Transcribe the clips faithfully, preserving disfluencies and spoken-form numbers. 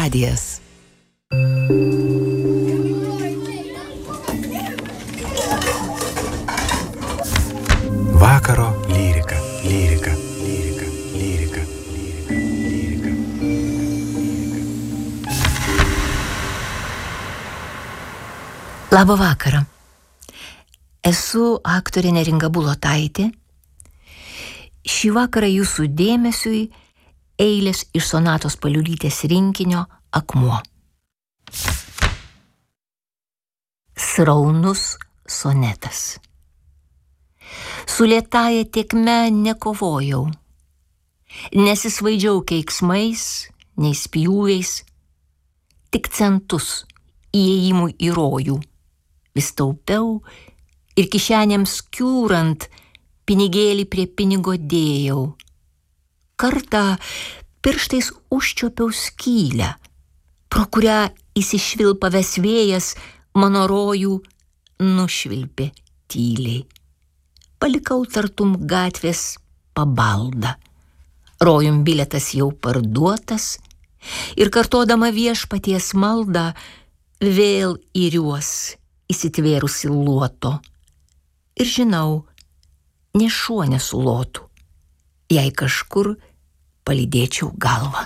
radijas. Vakaro lyrika, lyrika, lyrika, lyrika, lyrika, lyrika. Labą vakarą. Esu aktorė Neringa Bulotaitė. Šį vakarą jūsų dėmesiui eilės iš Sonatos Paliulytės rinkinio Akmuo. Sraunus sonetas. Su lėtąja tėkme nekovojau, nesisvaidžiau keiksmais, nei spjūviais, tik centus įėjimui į rojų vis taupiau ir kišenėms kiūrant pinigėlį prie pinigo dėjau. Kartą pirštais užčiopiau skylę, pro kurią įsišvilpavęs vėjas mano rojų nušvilpė tyliai. Palikau tartum gatvės pabaldą. Rojum bilietas jau parduotas ir kartodama viešpaties maldą vėl įriuos įsitvėrusi luoto. Ir žinau, nė šuo nesulotų, jei kažkur palydėčiau galvą.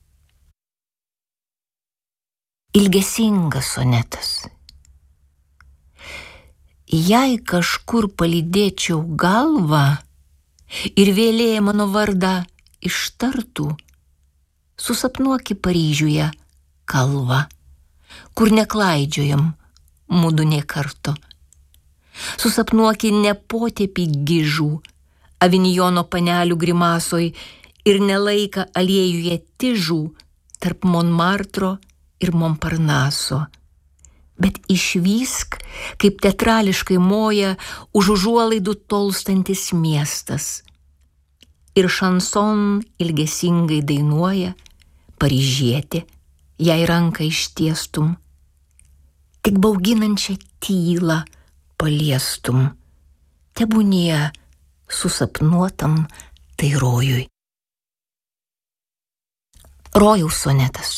Ilgesingas sonetas. Jei kažkur palydėčiau galvą ir vėlė mano vardą ištartų, susapnuoki Paryžiuje kalvą, kur neklaidžiojam mudu nė karto. Susapnuoki nepotėpį gižų, Avinjono panelių grimasoj ir nelaiką aliejuje tižų tarp Monmartro ir Montparnaso. Bet išvysk, kaip teatrališkai moja už užuolaidų tolstantis miestas. Ir šanson ilgesingai dainuoja paryžietė, jei ranką ištiestum. Tik bauginančią tylą paliestum, tebūnie susapnuotam tai rojui. Rojaus sonetas.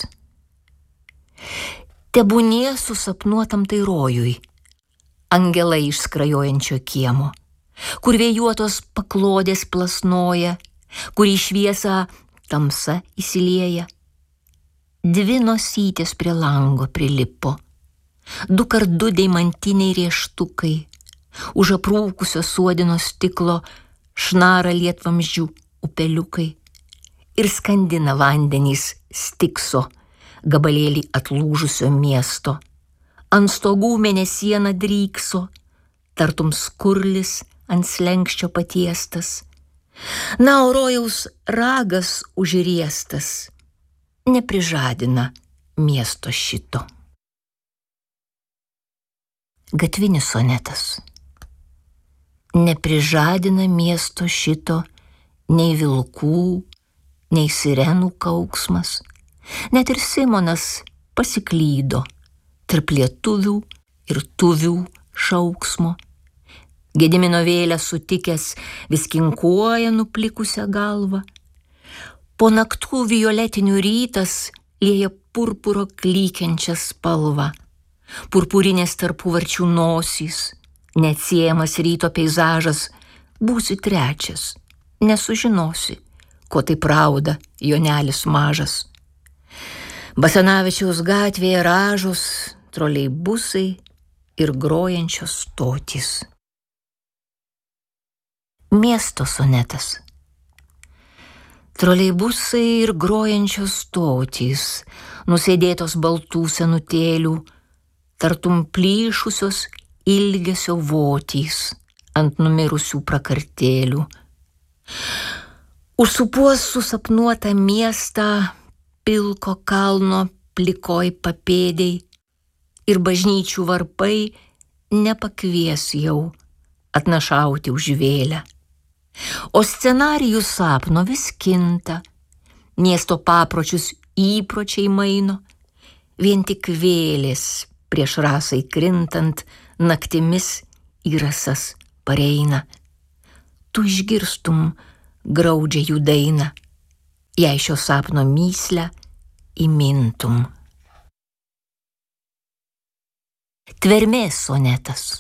Tebūnie susapnuotam tai rojui, angelai iš skrajojančio kiemo, kur vėjuotos paklodės plasnoja, kur į šviesą tamsa įsilieja. Dvi nosytės prie lango prilipo, du kart du deimantiniai rieštukai, už aprūkusio suodino stiklo šnara lietvamzdžių upeliukai ir skandina vandenys stikso gabalėlį atlūžusio miesto. Ant stogų mėnesiena drykso, tartum skurlis ant slenkščio patiestas. Na, o rojaus ragas užriestas neprižadina miesto šito. Gatvinis sonetas. Neprižadina miesto šito nei vilkų, nei sirenų kauksmas. Net ir Simonas pasiklydo tarp lietuvių ir tuvių šauksmo. Gedimino vėlę sutikęs vis kinkuoja nuplikusią galvą. Po naktų violetinių rytas lieja purpuro klykiančią spalvą. Purpurinės tarpuvarčių nosys, neatsiejamas ryto peizažas, būsi trečias, nesužinosi, ko taip rauda jonelis mažas. Basanavičiaus gatvėje ražos, troleibusai ir grojančios stotys. Miesto sonetas. Troleibusai ir grojančios stotys, nusėdėtos baltų senutėlių, tartum plyšusios ilgesio votys ant numirusių prakartėlių. Užsupuos susapnuotą miestą pilko kalno plikoj papėdei ir bažnyčių varpai nepakvies jau atnašauti už vėlę. O scenarijus sapno vis kinta, miesto papročius įpročiai maino, vien tik vėlės prieš rasai krintant naktimis į rasas pareina. Tu išgirstum graudžią jų dainą, jei šio sapno myslę įmintum. Tvermės sonetas.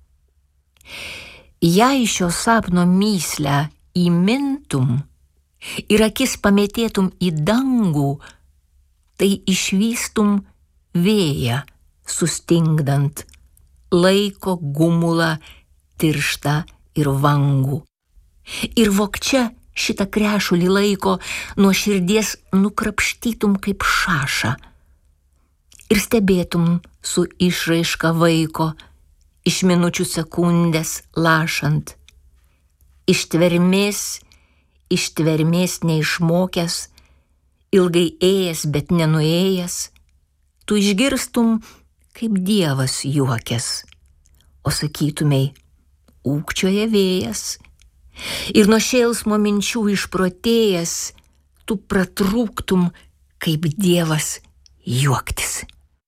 Jei šio sapno myslę įmintum ir akis pamėtėtum į dangų, tai išvystum vėją sustingdant, laiko gumulą tirštą ir vangų. Ir vokčia šitą krešulį laiko nuo širdies nukrapštytum kaip šašą ir stebėtum su išraiška vaiko, iš minučių sekundės lašant. Ištvermės, ištvermės neišmokęs, ilgai ėjęs, bet nenuėjęs, tu išgirstum, kaip Dievas juokęs, o sakytumei, ūkčioja vėjas, ir nuo šėlsmo minčių išprotėjęs, tu pratrūktum, kaip Dievas juoktis.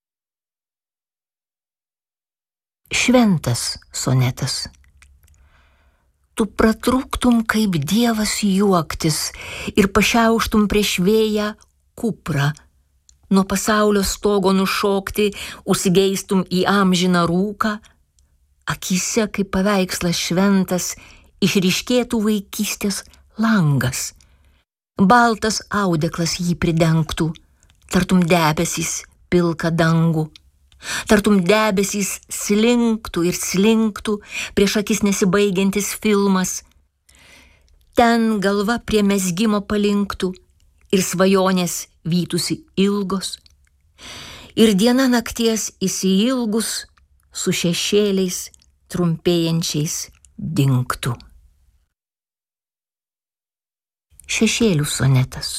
Šventas sonetas. Tu pratrūktum, kaip Dievas juoktis ir pašiauštum prieš vėją kuprą, nuo pasaulio stogo nušokti, užsigeistum į amžiną rūką, akyse kaip paveikslas šventas išryškėtų vaikystės langas. Baltas audeklas jį pridengtų, tartum debesys pilką dangų. Tartum debesys slinktų ir slinktų, prieš akis nesibaigiantis filmas. Ten galva prie mezgimo palinktų ir svajonės vytųsi ilgos. Ir diena nakties įsiilgus su šešėliais trumpėjančiais dingtų. Šešėlių sonetas.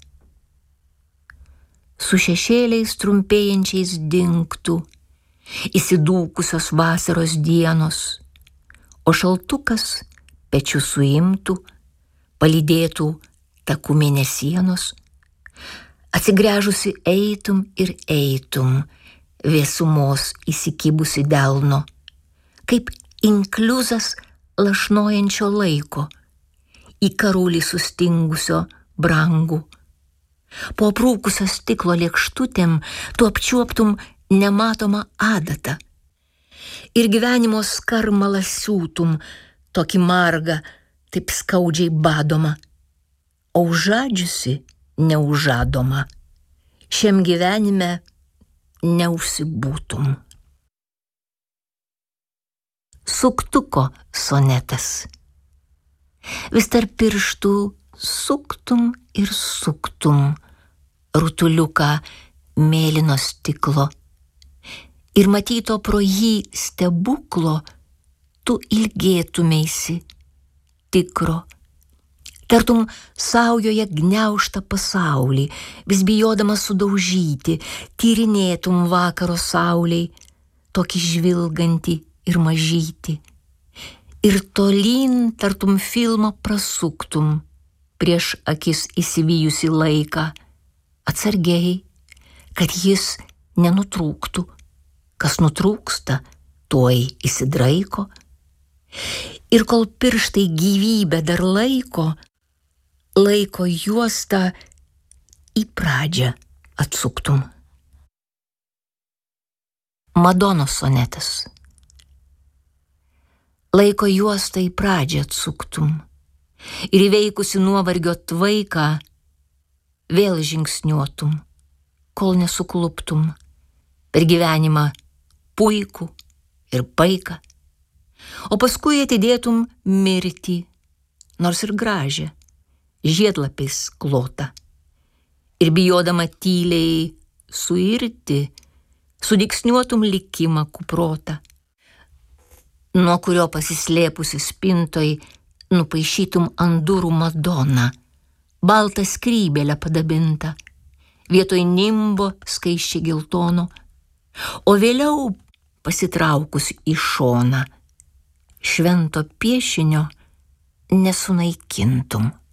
Su šešėliais trumpėjančiais dingtų įsidūkusios vasaros dienos, o šaltukas pečių suimtų, palydėtų takų mėnesienos, atsigręžusi eitum ir eitum, vėsumos įsikibusi delno, kaip inkliuzas lašnojančio laiko, į karulį sustingusio brangų. Po aprūkusio stiklo lėkštutėm tu apčiuoptum nematomą adatą ir gyvenimo skarmalą siūtum, tokį margą, taip skaudžiai badoma, o užadžiusi neužadoma, šiam gyvenime neužsibūtum. Suktuko sonetas. Vis tarp pirštų suktum ir suktum rutuliuką mėlyno stiklo ir matyto pro jį stebuklo tu ilgėtumeisi tikro, tartum saujoje gniaužtą pasaulį, vis bijodamas sudaužyti, tyrinėtum vakaro sauliai, tokį žvilgantį ir mažyti, ir tolyn tartum filmą prasuktum, prieš akis įsivijusi laiką, atsargiai, kad jis nenutrūktų, kas nutrūksta, tuoj įsidraiko, ir kol pirštai gyvybę dar laiko, laiko juostą į pradžią atsuktum. Madonos sonetas. Laiko juostą į pradžią atsuktum ir įveikusi nuovargio tvaiką vėl žingsniuotum, kol nesukluptum per gyvenimą puikų ir paiką, o paskui atidėtum mirtį, nors ir gražią, žiedlapiais klotą, ir bijodama tyliai suirti, sudygsniuotum likimą kuprotą, nuo kurio pasislėpusi spintoj nupaišytum ant durų Madoną, baltą skrybėlę padabintą, vietoj nimbo skaisčiai geltono, o vėliau pasitraukus į šoną, švento piešinio nesunaikintum.